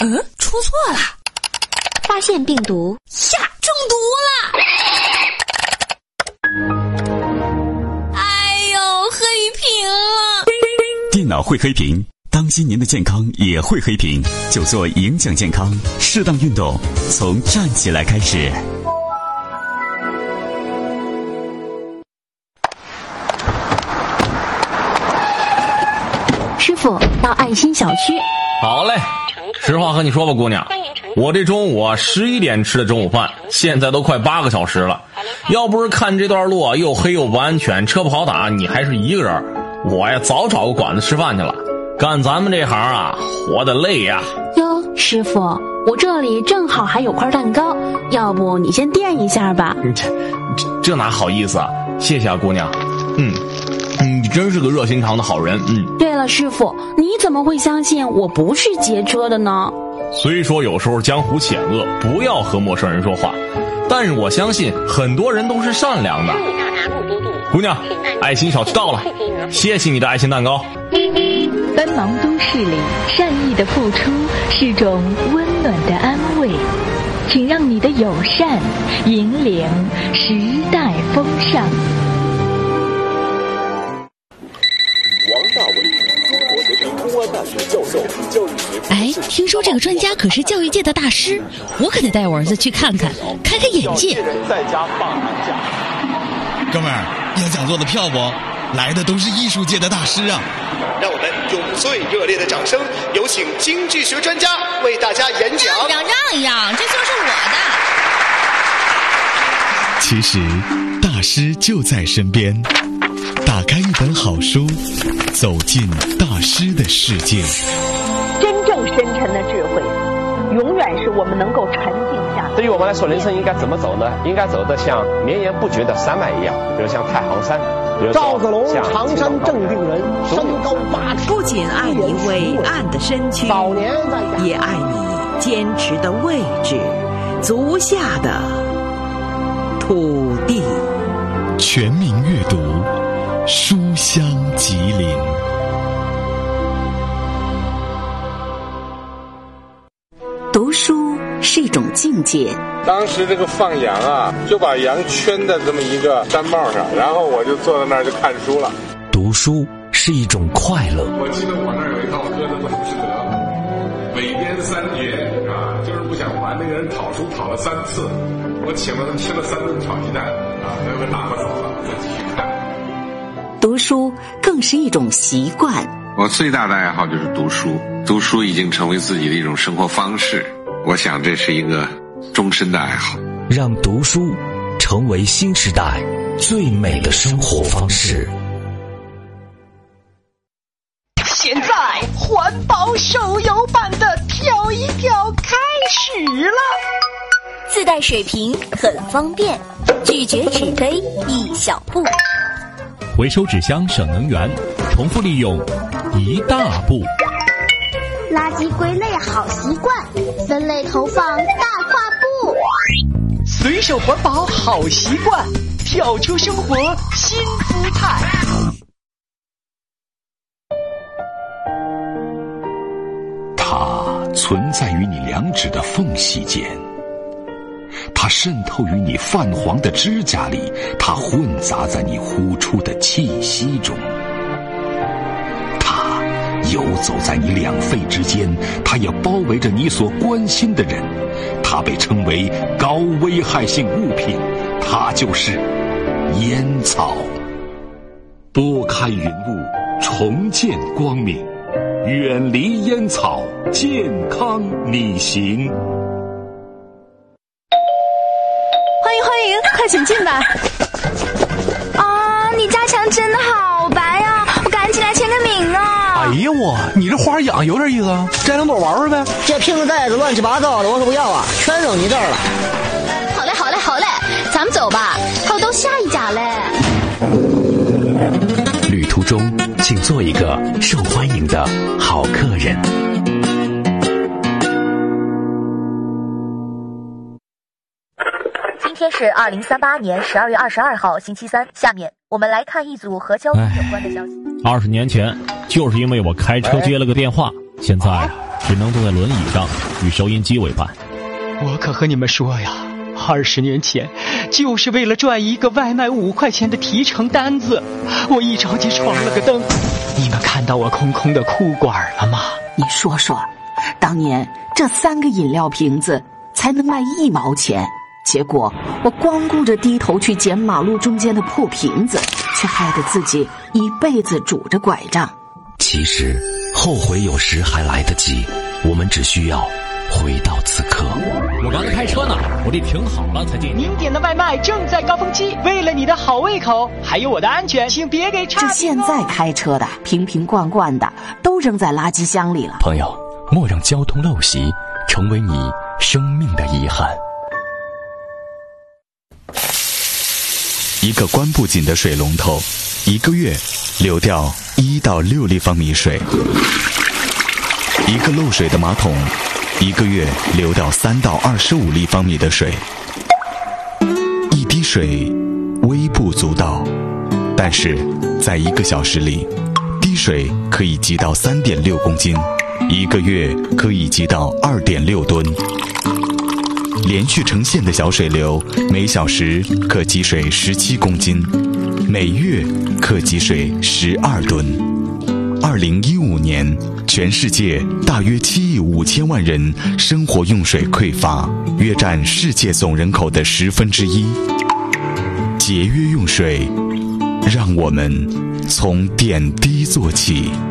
出错了， 发现病毒， 呀，中毒了！哎呦，黑屏了！ 电脑会黑屏，当心您的健康也会黑屏，就做影响健康，适当运动，从站起来开始。 师傅，到爱心小区。 好嘞，实话和你说吧，姑娘，我这中午11点吃的中午饭，现在都快8个小时了。要不是看这段路又黑又不安全，车不好打，你还是一个人，我呀早找个馆子吃饭去了。干咱们这行啊，活得累呀。 哟，师傅，我这里正好还有块蛋糕，要不你先垫一下吧。 这哪好意思啊，谢谢啊，姑娘。你真是个热心肠的好人。 对了，师傅，你怎么会相信我不是劫车的呢？ 虽说有时候江湖险恶，不要和陌生人说话，但是我相信很多人都是善良的。姑娘，爱心小区到了，谢谢你的爱心蛋糕。 奔忙都市里，善意的付出是种温暖的安慰，请让你的友善引领时代风尚。 哎，听说这个专家可是教育界的大师，我可得带我儿子去看看，开开眼界。 哥们儿，要讲座的票不？来的都是艺术界的大师啊！ 让我们用最热烈的掌声，有请经济学专家为大家演讲。 让一让，这就是我的。 其实，大师就在身边。打开一本好书，走进大师的世界。 真正深沉的智慧，永远是我们能够沉静下。 对于我们来说，人生应该怎么走呢？应该走得像绵延不绝的山脉一样，比如像太行山，比如赵子龙，常山正定人，身高8尺， 不仅爱你伟岸的身躯， 早年也爱你坚持的位置，足下的土地。 全民阅读，书香吉林。 读书是一种境界。 当时这个放羊啊，就把羊圈在这么一个山帽上，然后我就坐在那儿就看书了。 读书是一种快乐。 我记得我那儿有一套歌的本事得，北边3绝啊，就是不想还那个人讨书讨了3次，我请了他吃了3顿炒鸡蛋啊，他就打发走了，再继续看。 读书更是一种习惯。 我最大的爱好就是读书，读书已经成为自己的一种生活方式，我想这是一个终身的爱好。 让读书成为新时代最美的生活方式。 现在环保手游版的跳一跳开始了， 自带水瓶很方便，拒绝纸杯一小步， 回收纸箱省能源，重复利用一大步。 垃圾归类好习惯，分类投放大跨步。 随手环保好习惯，跳出生活新姿态。 它存在于你2指的缝隙间，它渗透于你泛黄的指甲里，它混杂在你呼出的气息中，它游走在你2肺之间，它也包围着你所关心的人。它被称为高危害性物品，它就是烟草。拨开云雾，重见光明，远离烟草，健康你行。 欢迎，快请进吧。啊，你家墙真的好白呀，我赶紧来签个名啊。 哎呀我，你这花养有点意思啊，摘2朵玩玩呗。 这瓶子袋子乱七八糟的，我可不要啊，全扔你这儿了。 好嘞，咱们走吧，还有到下一家嘞。 旅途中，请做一个受欢迎的好客人。 今天是2038年12月22号星期三，下面我们来看一组和交通有关的消息。 20年前，就是因为我开车接了个电话，现在只能坐在轮椅上与收音机为伴。 我可和你们说呀，20年前就是为了赚一个外卖5块钱的提成单子，我一着急闯了个灯。你们看到我空空的裤管了吗？ 你说说，当年这3个饮料瓶子才能卖1毛钱，结果我光顾着低头去捡马路中间的破瓶子，却害得自己一辈子拄着拐杖。 其实后悔有时还来得及，我们只需要回到此刻。 我刚才开车呢，我得停好了才进。 您点的外卖正在高峰期，为了你的好胃口，还有我的安全，请别给差评。 这现在开车的瓶瓶罐罐的都扔在垃圾箱里了。 朋友，莫让交通陋习成为你生命的遗憾。一个关不紧的水龙头，1个月流掉1到6立方米水；一个漏水的马桶，1个月流掉3到25立方米的水。一滴水微不足道，但是在1个小时里，滴水可以积到3.6公斤，1个月可以积到2.6吨。连续成线的小水流，每小时可积水17公斤，每月可积水12吨。2015年，全世界大约7亿5千万人生活用水匮乏，约占世界总人口的1/10。节约用水，让我们从点滴做起。